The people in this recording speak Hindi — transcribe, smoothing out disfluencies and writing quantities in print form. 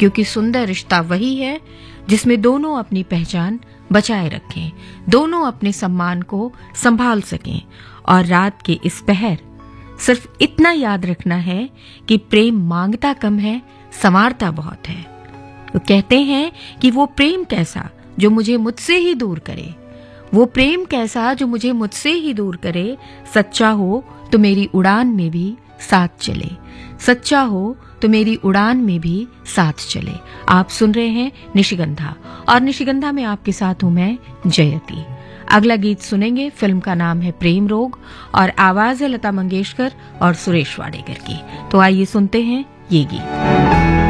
क्योंकि सुंदर रिश्ता वही है जिसमें दोनों अपनी पहचान बचाए रखें, दोनों अपने सम्मान को संभाल सकें। और रात के इस पहर सिर्फ इतना याद रखना है कि प्रेम मांगता कम है, संवारता बहुत है। वो कहते हैं कि वो प्रेम कैसा जो मुझे मुझसे ही दूर करे, वो प्रेम कैसा जो मुझे मुझसे ही दूर करे, सच्चा हो तो मेरी उड़ान में भी साथ चले, सच्चा हो तो मेरी उड़ान में भी साथ चले। आप सुन रहे हैं निशिगंधा, और निशिगंधा में आपके साथ हूं मैं जयती। अगला गीत सुनेंगे, फिल्म का नाम है प्रेम रोग और आवाज है लता मंगेशकर और सुरेश वाडेकर की। तो आइए सुनते हैं ये गीत।